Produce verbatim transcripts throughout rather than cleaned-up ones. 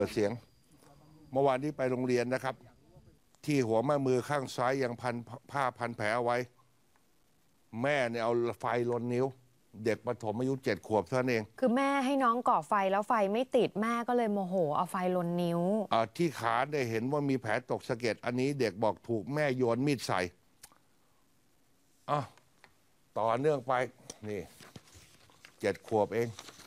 เปิดเสียงเมื่อวานที่ไปโรงเรียนนะครับที่หัวแม่มือข้างซ้ายยังพันผ้าพันแผลเอาไว้แม่เนี่ยเอาไฟลนนิ้วเด็กประถมอายุเจ็ดขวบเท่านั้นเองคือแม่ให้น้องก่อไฟแล้วไฟไม่ติดแม่ก็เลยโมโหเอาไฟลนนิ้วอ่าที่ขาได้เห็นว่ามีแผลตกสะเก็ดอันนี้เด็กบอกถูกแม่โยนมีดใส่อ่ะต่อเนื่องไปนี่เจ็ดขวบเอง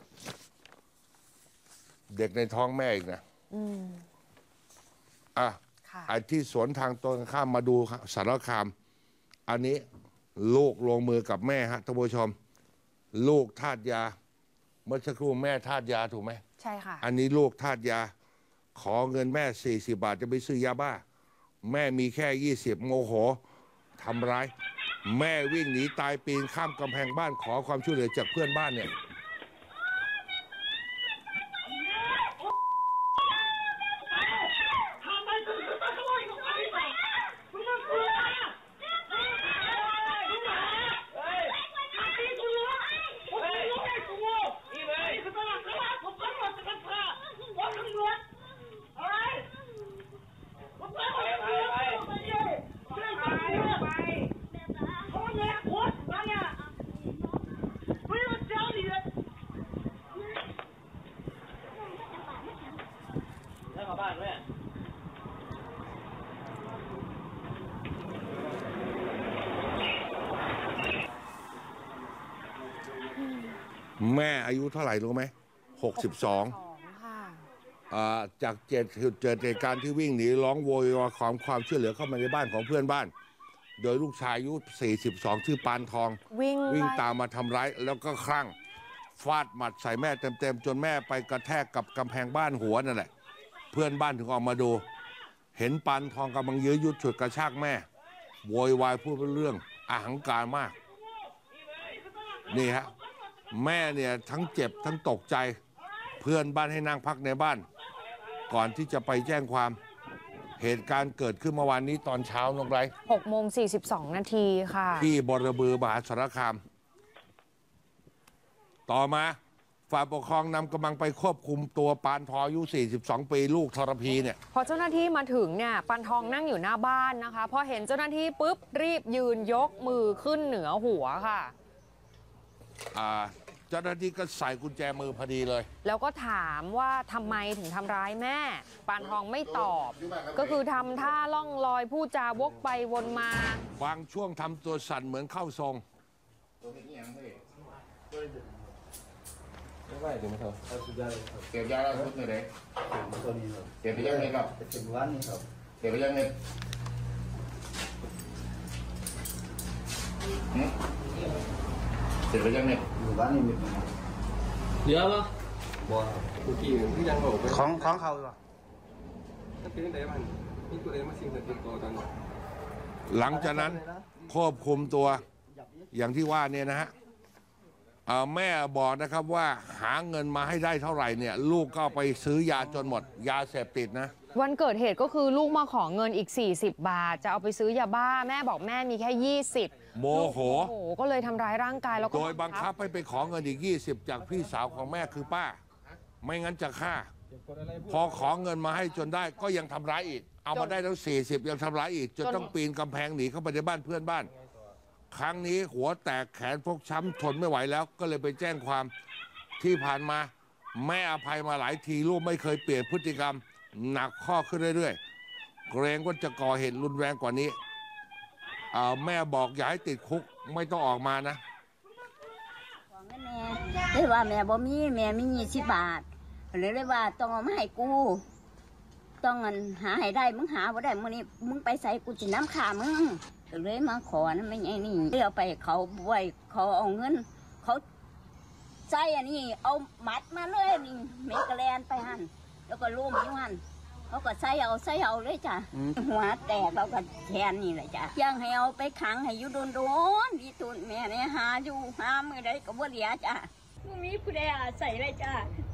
เด็กในท้องแม่อีกนะอืมอ่ะไอ้ที่สวนทางตรงข้ามมาดูสารคามอันนี้ลูกลงมือกับแม่ฮะท่านผู้ชมลูกทาสยาเมื่อสักครู่แม่ทาสยาถูกไหมใช่ค่ะอันนี้ลูกทาสยาขอเงินแม่สี่สิบบาทจะไปซื้อยาบ้าแม่มีแค่ยี่สิบโมโหทำร้ายแม่วิ่งหนีตายปีนข้ามกำแพงบ้านขอความช่วยเหลือจากเพื่อนบ้านเนี่ยแม่อายุเท่าไหร่รู้ไหมหกสิบสองจากเจ็ดเจอเหตุการณ์ที่วิ่งหนีร้องโวยวายขอความช่วยเหลือเข้ามาในบ้านของเพื่อนบ้านโดยลูกชายอายุสี่สิบสองชื่อปานทองวิ่งวิ่งตามมาทำร้ายแล้วก็คลั่งฟาดหมัดใส่แม่เต็มๆจนแม่ไปกระแทกกับกำแพงบ้านหัวนั่นแหละเพื่อนบ้านถึงออกมาดูเห็นปานทองกำลังยื้อยุดฉุดกระชากแม่โวยวายพูดเรื่องอหังการมากนี่ฮะแม่เนี่ยทั้งเจ็บทั้งตกใจเพื่อนบ้านให้นั่งพักในบ้านก่อนที่จะไปแจ้งความเหตุการณ์เกิดขึ้นเมื่อวานนี้ตอนเช้าน้องไรหกโมงสี่สิบสองนาทีค่ะที่บรบือมหาสารคามต่อมาฝ่ายปกครองนำกำลังไปควบคุมตัวปานทองอายุสี่สิบสองปีลูกทรพีเนี่ยพอเจ้าหน้าที่มาถึงเนี่ยปานทองนั่งอยู่หน้าบ้านนะคะพอเห็นเจ้าหน้าที่ปุ๊บรีบยืนยกมือขึ้นเหนือหัวค่ะอ่าเจ้าหน้าที่ก็ใส่กุญแจมือพอดีเลยแล้วก็ถามว่าทำไมถึงทำร้ายแม่ปานทองไม่ตอบก็คือทำท่าล่องลอยพูดจาวกไปวนมาบางช่วงทำตัวสั่นเหมือนเข้าทรงไม่ไหวถึงไหมครับเก็บยาแล้วทุกเมื่อไรเก็บไปยังไงครับเก็บวันนี้ครับเก็บไปยังไงเก็บไปยังไงอยู่บ้านนี่มีเหลือปะบ่เมื่อกี้ที่ยังบอกของของเขาเหรอถ้าเป็นไหนมันมีตัวเองมาสิ่งติดต่อกันหลังจากนั้นควบคุมตัวอย่างที่ว่าเนี่ยนะฮะแม่บอกนะครับว่าหาเงินมาให้ได้เท่าไหร่เนี่ยลูกก็ไปซื้อยาจนหมดยาเสพติดนะวันเกิดเหตุก็คือลูกมาขอเงินอีกสี่สิบบาทจะเอาไปซื้อยาบ้าแม่บอกแม่มีแค่ยี่สิบโมโหโอ้โหก็เลยทำร้ายร่างกายแล้วก็โดยบังคับให้ไปขอเงินอีกยี่สิบจากพี่สาวของแม่คือป้าไม่งั้นจะฆ่าพอขอเงินมาให้จนได้ก็ยังทำร้ายอีกเอามาได้ทั้งสี่สิบยังทำร้ายอีกจนต้องปีนกำแพงหนีเข้าไปในบ้านเพื่อนบ้านครั้งนี้หัวแตกแขนฟกช้ำทนไม่ไหวแล้วก็เลยไปแจ้งความที่ผ่านมาแม่อภัยมาหลายทีลูกไม่เคยเปลี่ยนพฤติกรรมหนักข้อขึ้นเรื่อยๆเกรงว่าจะก่อเหตุรุนแรงกว่านี้แม่บอกอย่าให้ติดคุกไม่ต้องออกมานะเรียกว่าแม่บ่มีแม่มียี่สิบบาทเลยเรียกว่าต้องเอามาให้กูต้องเงินหาให้ได้มึงหาบ่ได้มื้อนี้มึงไปใส่กูจิน้ำขามึงเลยมาขอนะไม่ไงนี่เรียกไปเขาไว้เขาเอาเงินเขาใส่อันนี้เอามัดมาเลยนี่เมกะแลนไปหันแล้วก็ร่วมอยู่หันเขาก็ใส่เอาใส่เอาเลยจ้ะหัวแตกเราก็แทนนี่แหละจ้ะยังให้เอาไปขังให้อยู่โดนโดนดีตุนแม่เนี่ยหาอยู่หามือได้ก็บ่เหลือจ้ะมึงมีผู้ใดอาศัยเลยจ้ะ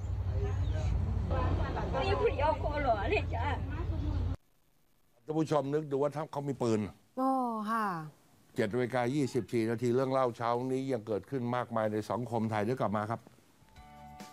มีผู้เดียวโคหล่อเลยจ้ะท่านผู้ชมนึกดูว่าถ้าเขามีปืนโอ้ค่ะเจ็ดนาฬิกายี่สิบสี่นาทีเรื่องเล่าเช้านี้ยังเกิดขึ้นมากมายในสังคมไทยเดี๋ยวกลับมาครับ